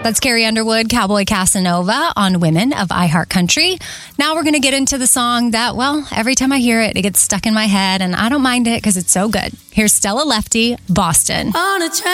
That's Carrie Underwood, Cowboy Casanova on Women of iHeartCountry. Now we're going to get into the song that, well, every time I hear it, it gets stuck in my head, and I don't mind it because it's so good. Here's Stella Lefty, Boston. On a train